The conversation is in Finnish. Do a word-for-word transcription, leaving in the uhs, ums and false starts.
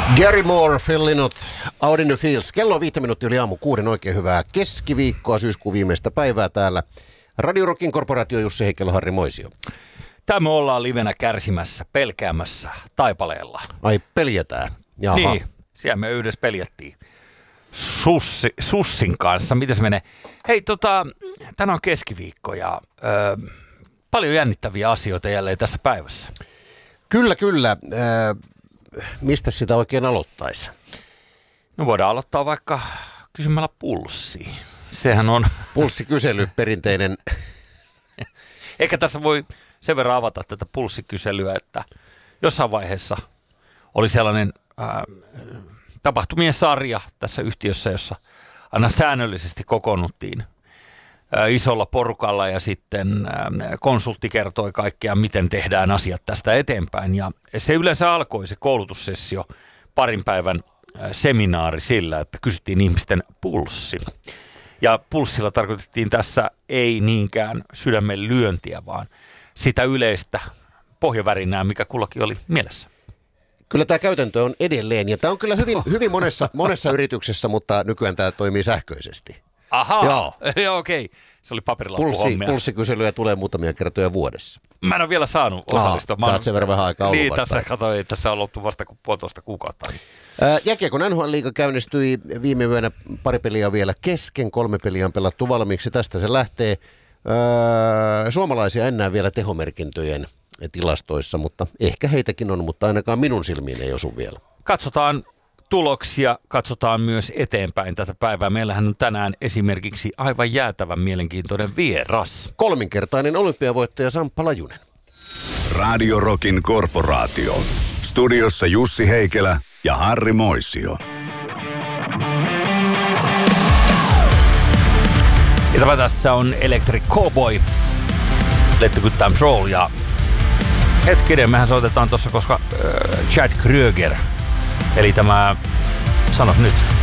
Gary Moore, Phil Lynott, Out in the Fields. Kello on viisi minuuttia yli aamu kuuden. Oikein hyvää keskiviikkoa, syyskuun viimeistä päivää täällä. Radio Rockin korporaatio Jussi Heikelä, Harri Moisio. Tämä me ollaan livenä kärsimässä, pelkäämässä Taipaleella. Ai, peljätään. Jaha. Niin, siellä me yhdessä peljättiin. Sussi, Sussin kanssa. Miten se menee? Hei, tota, tänään on keskiviikko ja ö, paljon jännittäviä asioita jälleen tässä päivässä. Kyllä, kyllä. Äh, mistä sitä oikein aloittaisi? No voidaan aloittaa vaikka kysymällä pulssia. Sehän on... Pulssikysely, perinteinen. Eikä tässä voi sen verran avata tätä pulssikyselyä, että jossain vaiheessa oli sellainen ää, tapahtumien sarja tässä yhtiössä, jossa aina säännöllisesti kokoonnuttiin ää, isolla porukalla ja sitten ää, konsultti kertoi kaikkea, miten tehdään asiat tästä eteenpäin. Ja se yleensä alkoi se koulutussessio parin päivän ää, seminaari sillä, että kysyttiin ihmisten pulssi. Ja pulssilla tarkoitettiin tässä ei niinkään sydämen lyöntiä, vaan sitä yleistä pohjavärinää, mikä kullakin oli mielessä. Kyllä tämä käytäntö on edelleen, ja tämä on kyllä hyvin, hyvin monessa, monessa yrityksessä, mutta nykyään tämä toimii sähköisesti. Ahaa, joo, joo okei. Okay. Se oli paperilappuhommia. Pulssikyselyjä tulee muutamia kertoja vuodessa. Mä en ole vielä saanut osallistua. Sä oot sen verran vähän aikaa ollut niin, vasta. Niin, tässä katsoin, tässä on loppu vasta kuin puolitoista kuukautta. Jääkiekon N H L-liiga käynnistyi viime yönä, pari peliä vielä kesken, kolme peliä on pelattu valmiiksi. Tästä se lähtee. Öö, suomalaisia en näe vielä tehomerkintöjen tilastoissa, mutta ehkä heitäkin on, mutta ainakaan minun silmiin ei osu vielä. Katsotaan tuloksia, katsotaan myös eteenpäin tätä päivää. Meillähän on tänään esimerkiksi aivan jäätävän mielenkiintoinen vieras. Kolminkertainen olympiavoittaja Samppa Lajunen. Radio Rockin korporaatio. Studiossa Jussi Heikelä ja Harri Moisio. Ja tämä tässä on Electric Cowboy, Let the Good Times Roll. Ja hetkinen, mehän soitetaan tuossa, koska äh, Chad Kroeger, eli tämä, sanos nyt.